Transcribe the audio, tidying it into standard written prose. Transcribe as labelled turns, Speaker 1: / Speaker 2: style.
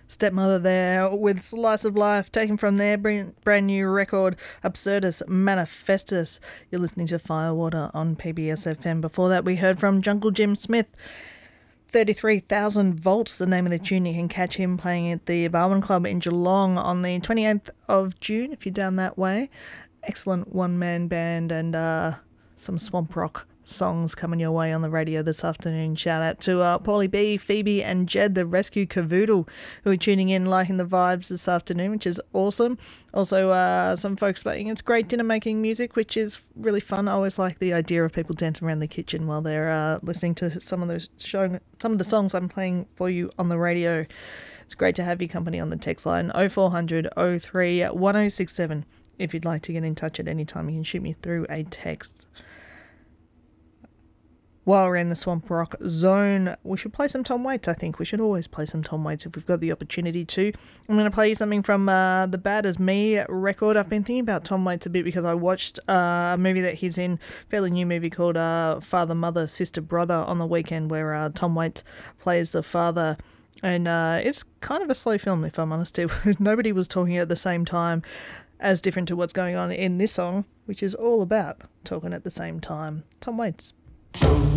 Speaker 1: Stepmother there with Slice of Life, taken from their brand new record, Absurdus Manifestus. You're listening to Firewater on PBS FM. Before that, we heard from Jungle Jim Smith. 33,000 Volts, the name of the tune. You can catch him playing at the Barwon Club in Geelong on the 28th of June, if you're down that way. Excellent one-man band and some swamp rock songs coming your way on the radio this afternoon. Shout out to Paulie B, Phoebe and Jed, the Rescue Cavoodle, who are tuning in, liking the vibes this afternoon, which is awesome. Also, some folks playing It's Great Dinner Making Music, which is really fun. I always like the idea of people dancing around the kitchen while they're listening to some of the songs I'm playing for you on the radio. It's great to have your company on the text line 0400 03 1067. If you'd like to get in touch at any time, you can shoot me through a text. While we're in the swamp rock zone, we should play some Tom Waits. I think we should always play some Tom Waits if we've got the opportunity to. I'm going to play you something from the Bad As Me record. I've been thinking about Tom Waits a bit because I watched a movie that he's in, fairly new movie called Father, Mother, Sister, Brother on the weekend, where Tom Waits plays the father. And it's kind of a slow film, if I'm honest. Nobody was talking at the same time, as different to what's going on in this song, which is all about talking at the same time. Tom Waits.